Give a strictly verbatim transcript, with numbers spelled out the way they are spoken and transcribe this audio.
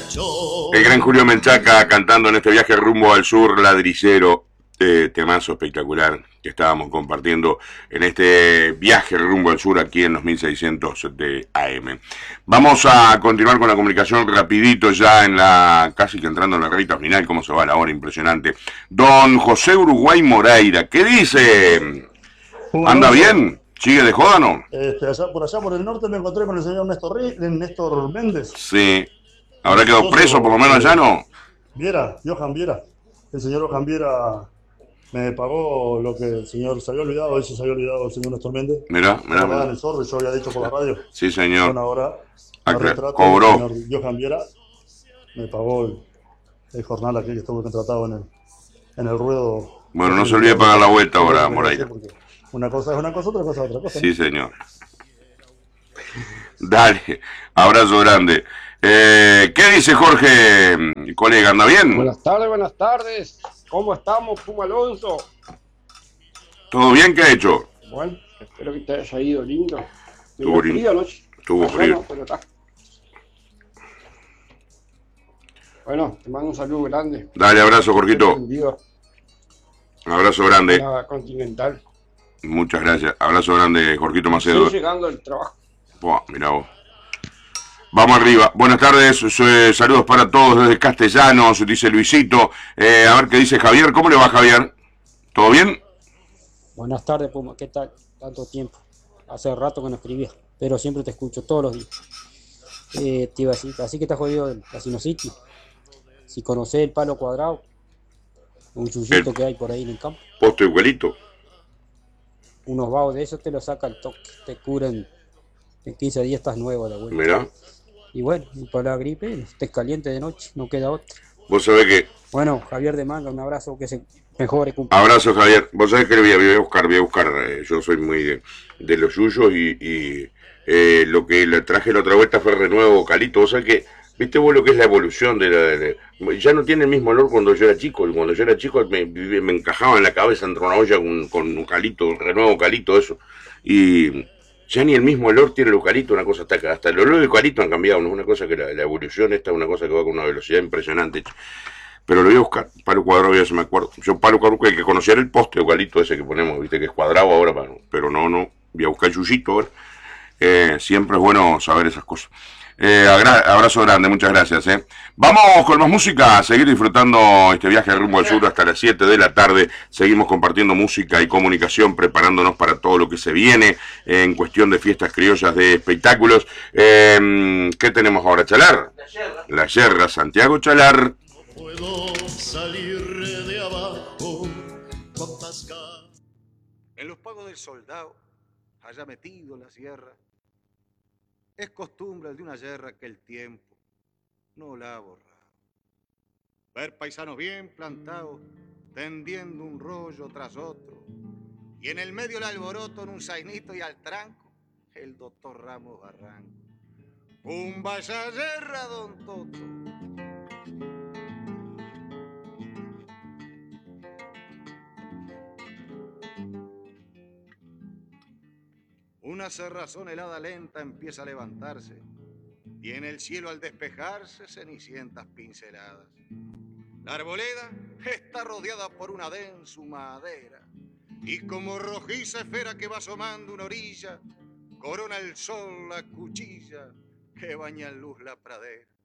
El gran Julio Menchaca cantando en este viaje rumbo al sur ladrillero, eh, temazo espectacular que estábamos compartiendo en este viaje rumbo al sur aquí en los mil seiscientos de A M. Vamos a continuar con la comunicación rapidito ya en la, casi que entrando en la recta final, cómo se va la hora, impresionante. Don José Uruguay Moreira, ¿qué dice? Un ¿Anda Alonso, bien? ¿Sigue de joda, no? este, allá, por allá por el norte me encontré con el señor Néstor, Ri- Néstor Méndez. Sí. ¿Habrá Mi quedado preso por lo socio, menos allá, eh, no? Viera, Johan Viera. El señor Johan Viera me pagó lo que el señor se había olvidado, eso se había olvidado el señor Néstor Méndez. Mirá, ¿Se mirá, acordaba mirá. en el zorro? Yo había dicho por la radio. Sí, señor. Bueno, ahora me Acre- retrato y el Cobró. señor Johan Viera me pagó el, el jornal aquí que estuve contratado en el, en el ruedo Bueno, no se olvide definitivamente. pagar la vuelta Es lo que ahora, quería decir Moreira. porque una cosa es una cosa, otra cosa es otra cosa, ¿no? Sí, señor. Dale, abrazo grande. Eh, ¿Qué dice Jorge, colega? ¿Anda bien? Buenas tardes, buenas tardes. ¿Cómo estamos, Puma Alonso? ¿Todo bien? ¿Qué ha hecho? Bueno, espero que te haya ido lindo. Estuvo Tuvo lindo. frío anoche. Estuvo Allá frío. no, pero está. Bueno, te mando un saludo grande. Dale, abrazo, Jorgito. Entendido. Abrazo grande. La Continental. Muchas gracias. Abrazo grande, Jorgito Macedo. Estoy llegando al trabajo. Buah, mirá vos. Vamos arriba. Buenas tardes. eh, Saludos para todos desde Castellanos, dice Luisito. Eh, a ver qué dice Javier. ¿Cómo le va, Javier? ¿Todo bien? Buenas tardes, Puma. ¿Qué tal? Tanto tiempo. Hace rato que no escribía, pero siempre te escucho todos los días. Eh, te iba a decir, así que está jodido la sinusitis. Si conocés el palo cuadrado, un yuyito El- que hay por ahí en el campo, Posto igualito. unos vagos de esos te lo saca al toque, te curan en quince días, estás nuevo a la vuelta. Mirá. Y bueno, y para la gripe, estés caliente de noche, no queda otra. Vos sabés que... Bueno, Javier de Manga, un abrazo, que se mejore. Cumple. Abrazo, Javier. Vos sabés que lo voy a, voy a buscar, voy a buscar. eh, yo soy muy de, de los yuyos y, y, eh, lo que le traje la otra vuelta fue el renuevo vocalito. Vos sabés que, viste vos lo que es la evolución de la... de- de- ya no tiene el mismo olor cuando yo era chico. Y cuando yo era chico me, me encajaba en la cabeza entre una olla con, con un calito, renuevo calito, eso. Y ya ni el mismo olor tiene el eucalipto, una cosa hasta acá. Hasta el olor del eucalipto han cambiado, ¿no? Es una cosa que la, la evolución esta es una cosa que va con una velocidad impresionante. Pero lo voy a buscar, palo cuadrado, ya se me acuerdo. Yo palo cuadrado, el que conocía era el poste eucalipto ese que ponemos, viste, que es cuadrado ahora, pero, pero no, no, voy a buscar el yuyito ahora. Eh, siempre es bueno saber esas cosas. Eh, agra- abrazo grande, muchas gracias. Eh. Vamos con más música, a seguir disfrutando este viaje rumbo al sur hasta las siete de la tarde. Seguimos compartiendo música y comunicación, preparándonos para todo lo que se viene eh, en cuestión de fiestas criollas, de espectáculos. Eh, ¿Qué tenemos ahora? Chalar. La Yerra. La Yerra, Santiago Chalar. Puedo salir de abajo con Pascal. En los pagos del soldado, allá metido en la sierra, es costumbre de una yerra que el tiempo no la ha borrado. Ver paisanos bien plantados, tendiendo un rollo tras otro, y en el medio el alboroto en un zainito y al tranco, el doctor Ramos Barranco. ¡Pumba esa yerra, don Toto! Una cerrazón helada lenta empieza a levantarse y en el cielo al despejarse cenicientas pinceladas. La arboleda está rodeada por una densa madera y como rojiza esfera que va asomando una orilla, corona el sol la cuchilla que baña en luz la pradera.